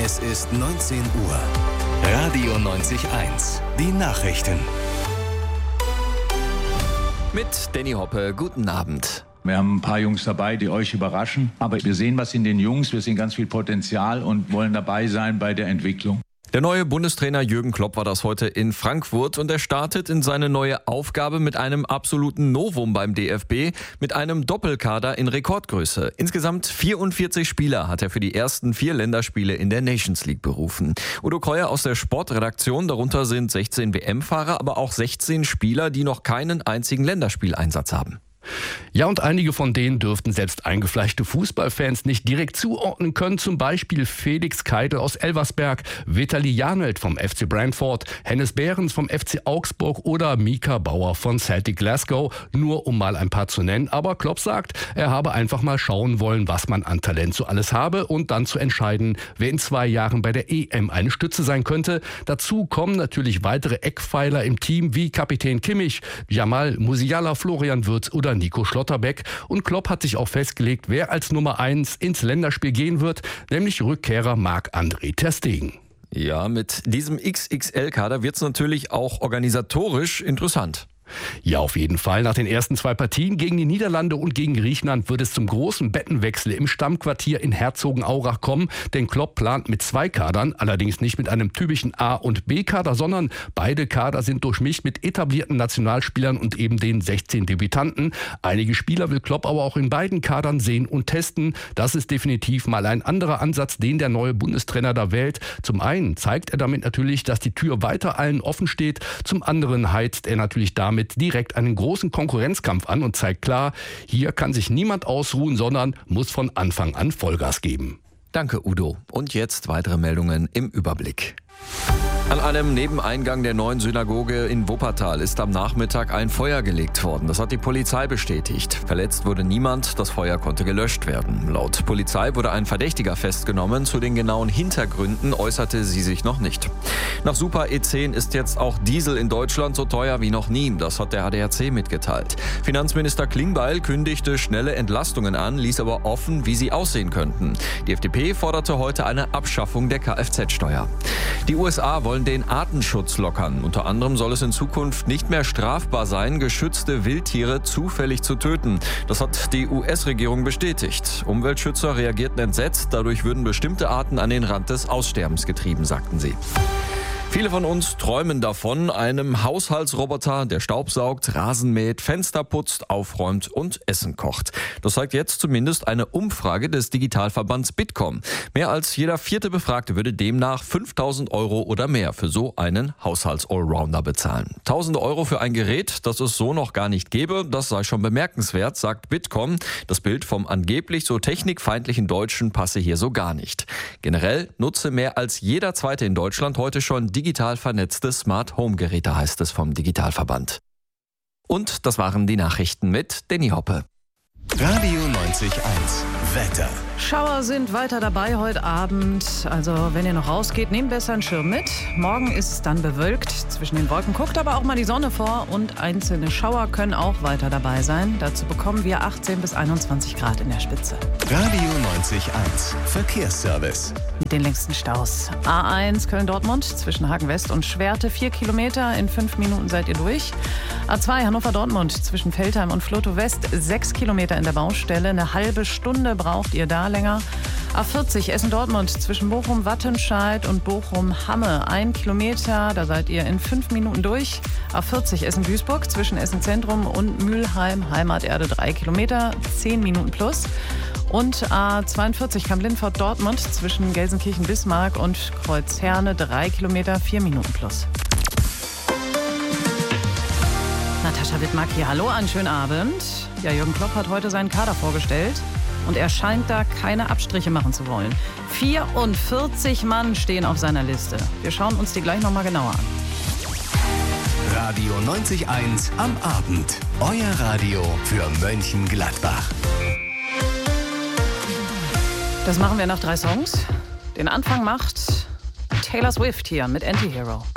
Es ist 19 Uhr. Radio 90.1. Die Nachrichten. Mit Danny Hoppe, guten Abend. Wir haben ein paar Jungs dabei, die euch überraschen. Aber wir sehen was in den Jungs, wir sehen ganz viel Potenzial und wollen dabei sein bei der Entwicklung. Der neue Bundestrainer Jürgen Klopp war das heute in Frankfurt und er startet in seine neue Aufgabe mit einem absoluten Novum beim DFB, mit einem Doppelkader in Rekordgröße. Insgesamt 44 Spieler hat er für die ersten 4 Länderspiele in der Nations League berufen. Udo Kreuer aus der Sportredaktion, darunter sind 16 WM-Fahrer, aber auch 16 Spieler, die noch keinen einzigen Länderspieleinsatz haben. Ja, und einige von denen dürften selbst eingefleischte Fußballfans nicht direkt zuordnen können. Zum Beispiel Felix Keidel aus Elversberg, Vitali Janelt vom FC Brentford, Hennes Behrens vom FC Augsburg oder Mika Bauer von Celtic Glasgow. Nur um mal ein paar zu nennen. Aber Klopp sagt, er habe einfach mal schauen wollen, was man an Talent so alles habe und dann zu entscheiden, wer in 2 Jahren bei der EM eine Stütze sein könnte. Dazu kommen natürlich weitere Eckpfeiler im Team wie Kapitän Kimmich, Jamal Musiala, Florian Wirtz oder Nico Schlotterbeck. Und Klopp hat sich auch festgelegt, wer als Nummer 1 ins Länderspiel gehen wird, nämlich Rückkehrer Marc-André ter Stegen. Ja, mit diesem XXL-Kader wird es natürlich auch organisatorisch interessant. Ja, auf jeden Fall. Nach den ersten 2 Partien gegen die Niederlande und gegen Griechenland wird es zum großen Bettenwechsel im Stammquartier in Herzogenaurach kommen. Denn Klopp plant mit 2 Kadern, allerdings nicht mit einem typischen A- und B-Kader, sondern beide Kader sind durchmischt mit etablierten Nationalspielern und eben den 16 Debütanten. Einige Spieler will Klopp aber auch in beiden Kadern sehen und testen. Das ist definitiv mal ein anderer Ansatz, den der neue Bundestrainer da wählt. Zum einen zeigt er damit natürlich, dass die Tür weiter allen offen steht. Zum anderen heizt er natürlich damit direkt einen großen Konkurrenzkampf an und zeigt klar, hier kann sich niemand ausruhen, sondern muss von Anfang an Vollgas geben. Danke, Udo. Und jetzt weitere Meldungen im Überblick. An einem Nebeneingang der neuen Synagoge in Wuppertal ist am Nachmittag ein Feuer gelegt worden. Das hat die Polizei bestätigt. Verletzt wurde niemand, das Feuer konnte gelöscht werden. Laut Polizei wurde ein Verdächtiger festgenommen. Zu den genauen Hintergründen äußerte sie sich noch nicht. Nach Super E10 ist jetzt auch Diesel in Deutschland so teuer wie noch nie. Das hat der ADAC mitgeteilt. Finanzminister Klingbeil kündigte schnelle Entlastungen an, ließ aber offen, wie sie aussehen könnten. Die FDP forderte heute eine Abschaffung der Kfz-Steuer. Die USA wollen den Artenschutz lockern. Unter anderem soll es in Zukunft nicht mehr strafbar sein, geschützte Wildtiere zufällig zu töten. Das hat die US-Regierung bestätigt. Umweltschützer reagierten entsetzt. Dadurch würden bestimmte Arten an den Rand des Aussterbens getrieben, sagten sie. Viele von uns träumen davon, einem Haushaltsroboter, der Staubsaugt, Rasen mäht, Fenster putzt, aufräumt und Essen kocht. Das zeigt jetzt zumindest eine Umfrage des Digitalverbands Bitkom. Mehr als jeder 4. Befragte würde demnach 5.000 € oder mehr für so einen Haushalts-Allrounder bezahlen. 1.000 € für ein Gerät, das es so noch gar nicht gäbe, das sei schon bemerkenswert, sagt Bitkom. Das Bild vom angeblich so technikfeindlichen Deutschen passe hier so gar nicht. Generell nutze mehr als jeder Zweite in Deutschland heute schon digital vernetzte Smart-Home-Geräte, heißt es vom Digitalverband. Und das waren die Nachrichten mit Danny Hoppe. Radio 90.1. Wetter. Schauer sind weiter dabei heute Abend. Also wenn ihr noch rausgeht, nehmt besser einen Schirm mit. Morgen ist es dann bewölkt. Zwischen den Wolken guckt aber auch mal die Sonne vor. Und einzelne Schauer können auch weiter dabei sein. Dazu bekommen wir 18 bis 21 Grad in der Spitze. Radio 90.1. Verkehrsservice. Mit den längsten Staus. A1 Köln-Dortmund zwischen Hagen West und Schwerte 4 Kilometer. In 5 Minuten seid ihr durch. A2 Hannover-Dortmund zwischen Veltheim und Flotow West 6 Kilometer in der Baustelle. Eine halbe Stunde braucht ihr da länger. A40 Essen-Dortmund zwischen Bochum-Wattenscheid und Bochum-Hamme 1 Kilometer. Da seid ihr in 5 Minuten durch. A40 Essen-Duisburg zwischen Essen-Zentrum und Mülheim-Heimaterde 3 Kilometer 10 Minuten plus. Und A42 Kamp-Lindfort-Dortmund zwischen Gelsenkirchen-Bismarck und Kreuzherne 3 Kilometer 4 Minuten plus. Natascha Wittmark hier. Hallo, einen schönen Abend. Ja, Jürgen Klopp hat heute seinen Kader vorgestellt und er scheint da keine Abstriche machen zu wollen. 44 Mann stehen auf seiner Liste. Wir schauen uns die gleich nochmal genauer an. Radio 90.1 am Abend. Euer Radio für Mönchengladbach. Das machen wir nach 3 Songs. Den Anfang macht Taylor Swift hier mit Anti-Hero.